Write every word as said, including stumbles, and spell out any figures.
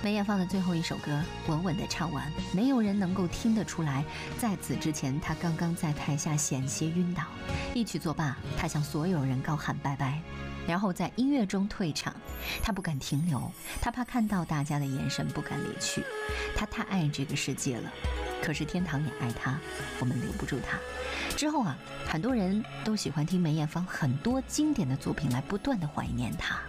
梅艳芳的最后一首歌稳稳地唱完，没有人能够听得出来，在此之前她刚刚在台下险些晕倒。一曲作罢，她向所有人高喊拜拜，然后在音乐中退场。她不敢停留，她怕看到大家的眼神，不敢离去。她太爱这个世界了，可是天堂也爱她，我们留不住她。之后啊，很多人都喜欢听梅艳芳很多经典的作品来不断的怀念她。